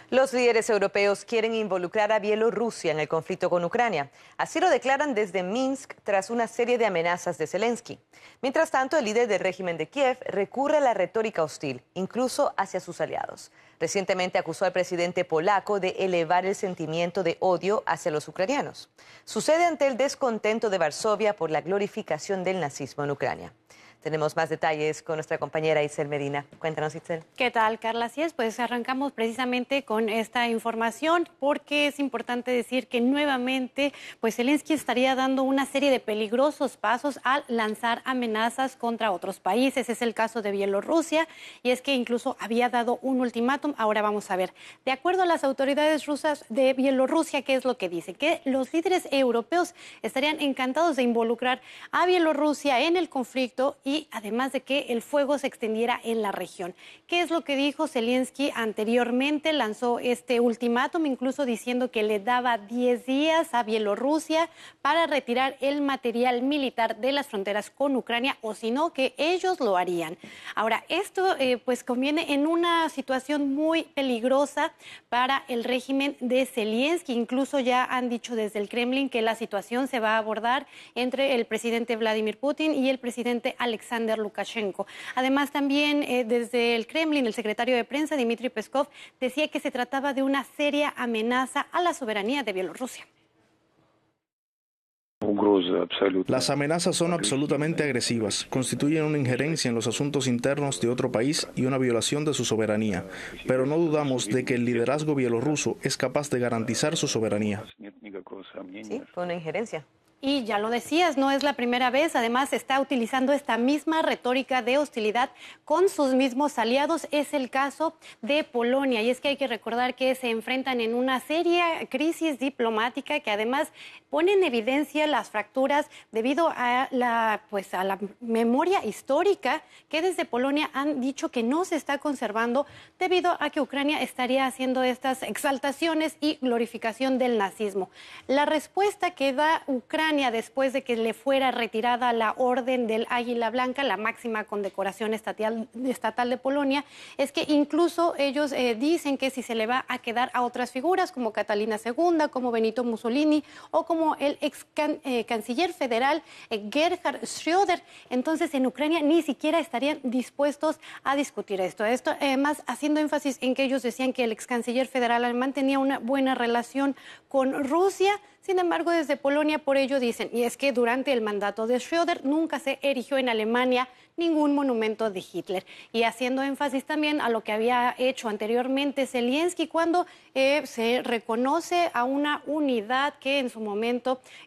Los líderes europeos quieren involucrar a Bielorrusia en el conflicto con Ucrania. Así lo declaran desde Minsk tras una serie de amenazas de Zelensky. Mientras tanto, el líder del régimen de Kiev recurre a la retórica hostil, incluso hacia sus aliados. Recientemente acusó al presidente polaco de elevar el sentimiento de odio hacia los ucranianos. Sucede ante el descontento de Varsovia por la glorificación del nazismo en Ucrania. Tenemos más detalles con nuestra compañera Itzel Medina. Cuéntanos, Itzel. ¿Qué tal, Carla? Así es, pues arrancamos precisamente con esta información porque es importante decir que nuevamente pues Zelensky estaría dando una serie de peligrosos pasos al lanzar amenazas contra otros países. Es el caso de Bielorrusia y es que incluso había dado un ultimátum. Ahora vamos a ver. De acuerdo a las autoridades rusas de Bielorrusia, ¿qué es lo que dicen? Que los líderes europeos estarían encantados de involucrar a Bielorrusia en el conflicto y además de que el fuego se extendiera en la región. ¿Qué es lo que dijo Zelensky anteriormente? Lanzó este ultimátum, incluso diciendo que le daba 10 días a Bielorrusia para retirar el material militar de las fronteras con Ucrania, o si no, que ellos lo harían. Ahora, esto pues conviene en una situación muy peligrosa para el régimen de Zelensky. Incluso ya han dicho desde el Kremlin que la situación se va a abordar entre el presidente Vladimir Putin y el presidente Alexander Lukashenko. Además, también desde el Kremlin, el secretario de prensa, Dmitry Peskov, decía que se trataba de una seria amenaza a la soberanía de Bielorrusia. Las amenazas son absolutamente agresivas, constituyen una injerencia en los asuntos internos de otro país y una violación de su soberanía, pero no dudamos de que el liderazgo bielorruso es capaz de garantizar su soberanía. Sí, fue una injerencia. Y ya lo decías, no es la primera vez, además está utilizando esta misma retórica de hostilidad con sus mismos aliados. Es el caso de Polonia y es que hay que recordar que se enfrentan en una seria crisis diplomática que además pone en evidencia las fracturas debido a la memoria histórica que desde Polonia han dicho que no se está conservando debido a que Ucrania estaría haciendo estas exaltaciones y glorificación del nazismo. La respuesta que da Ucrania después de que le fuera retirada la Orden del Águila Blanca, la máxima condecoración estatal de Polonia, es que incluso ellos dicen que si se le va a quedar a otras figuras como Catalina II, como Benito Mussolini o como el ex canciller federal Gerhard Schröder, entonces en Ucrania ni siquiera estarían dispuestos a discutir esto. Esto además haciendo énfasis en que ellos decían que el ex canciller federal alemán tenía una buena relación con Rusia. Sin embargo, desde Polonia por ello dicen, y es que durante el mandato de Schröder nunca se erigió en Alemania ningún monumento de Hitler. Y haciendo énfasis también a lo que había hecho anteriormente Zelensky cuando se reconoce a una unidad que en su momento